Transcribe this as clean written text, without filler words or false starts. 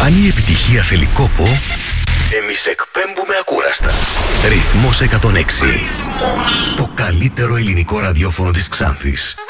Αν η επιτυχία θέλει κόπο, εμείς εκπέμπουμε ακούραστα. Ρυθμός 106. Το καλύτερο ελληνικό ραδιόφωνο της Ξάνθης.